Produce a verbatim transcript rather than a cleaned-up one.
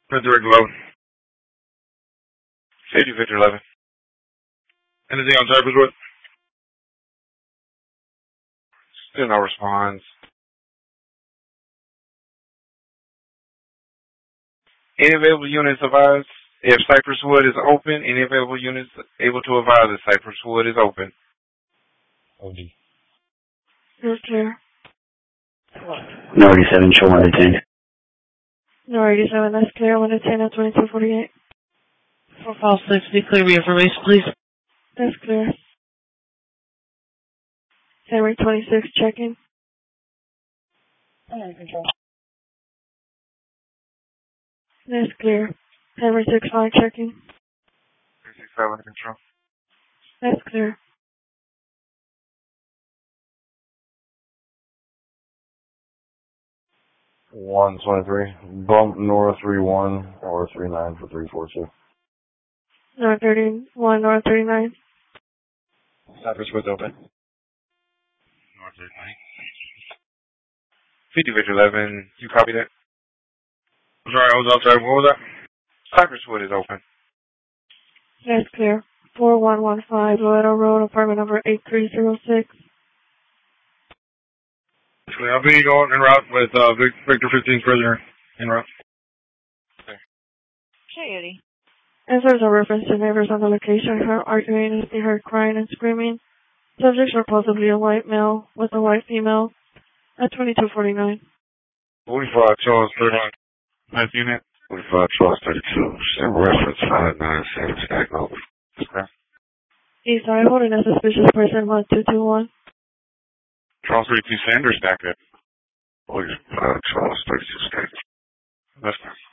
For direct load. Safety Victor eleven. Anything on Cypress Wood? Still no response. Any available units advise if Cypress Wood is open. Any available units able to advise if Cypress Wood is open. O D. You're clear. No eighty-seven, show one detained. No eighty-seven, that's clear. one ten at twenty-two forty-eight. For file sixty, clear me information, please. That's clear. Henry twenty-six, checking. I'm in control. That's clear. Henry six five, checking. three six five under control. That's clear. one twenty-three. Bump north three one or three nine for three four two. North thirty-one, North thirty-nine. Cypress Wood's open. North thirty-nine. Safety Victor eleven, you copy that? I'm sorry, I was outside. What was that? Cypress Wood is open. That's clear. four one one five, Loretto Road, apartment number eight three zero six. I'll be going en route with uh, Victor fifteen prisoner en route. Okay. Okay, Eddie. As there's a reference to neighbors on the location who are arguing as they heard crying and screaming, subjects are possibly a white male with a white female at twenty-two forty-nine. forty-five, Charles, thirty-one. Ninth unit. forty-five, Charles, thirty-two. Same reference, five nine seven, stack over. Okay. Eastside, holding a suspicious person, one two two one. Charles, thirty-two, Sanders, stack it. forty-five, Charles, thirty-two, stack. That's fine.